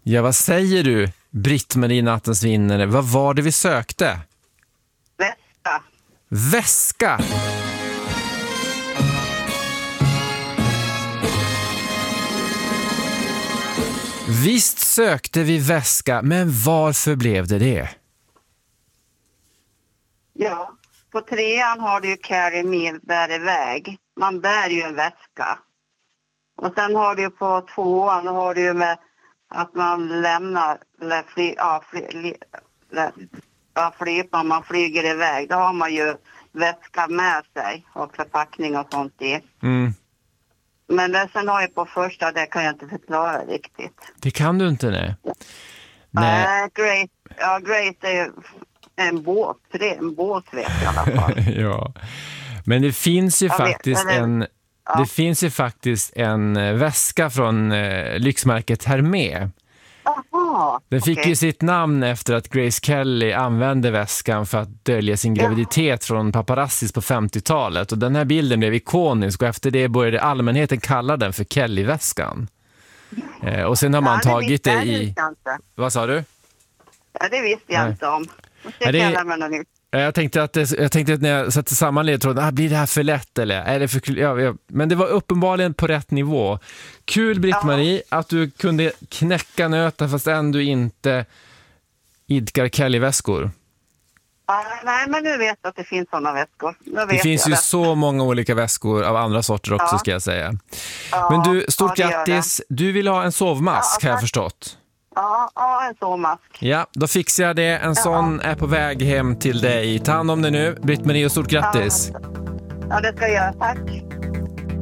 Ja, vad säger du, Britt-Marie, nattens vinnare? Vad var det vi sökte? Väska. Väska! Visst sökte vi väska, men varför blev det? Ja, på 3:an har du ju carry me, bär iväg. Man bär ju en väska. Och sen har du ju på 2:an har du ju med att man lämnar, eller man flyger iväg. Då har man ju väska med sig och förpackning och sånt i. Mm. Men det sen har jag på första, det kan jag inte förklara riktigt. Det kan du inte, nej. Great är ju en båt. Det är en båt, vet jag i alla fall. Ja. Men det finns ju det finns ju faktiskt en väska från lyxmärket Hermé. Aha, Den fick ju sitt namn efter att Grace Kelly använde väskan för att dölja sin graviditet från paparazzis på 50-talet. Och den här bilden blev ikonisk och efter det började allmänheten kalla den för Kelly-väskan. Och sen har man tagit det i... Vad sa du? Ja, det visste jag inte om. Jag tänkte att när jag satte samman ledtråden, blir det här för lätt eller? Är det för, men det var uppenbarligen på rätt nivå. Kul, Britt-Marie, att du kunde knäcka nöten fast ändå inte idkar Kelly-väskor. Nej, men nu vet jag att det finns sådana väskor. Det finns ju så många olika väskor av andra sorter också, ska jag säga. Men du, stort grattis. Du vill ha en sovmask, har jag förstått. Ja, en sovmask. Ja, då fixar jag det. En sån är på väg hem till dig. Ta hand om det nu, Britt-Marie, och stort grattis. Ja, det ska jag göra. Tack.